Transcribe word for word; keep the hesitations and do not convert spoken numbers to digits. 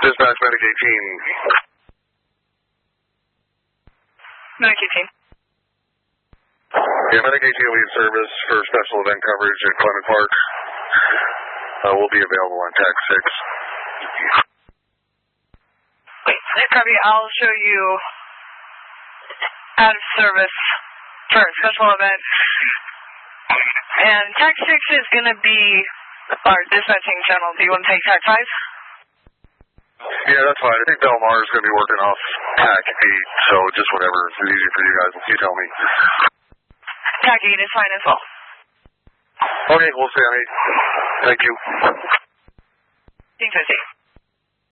Dispatch, Medic eighteen. Medic eighteen. Yeah, Medic eighteen will be in service for special event coverage at Clement Park. Uh, we'll be available on TAC six. Copy, I'll show you out of service for a special event. And TAC six is going to be our dispatching channel. Do you want to take TAC five? Yeah, that's fine. I think Belmar is going to be working off TAC eight, so just whatever is easy for you guys. You tell me. TAC eight is fine as well. Okay, we'll stay on eight. Thank you. fifteen fifty.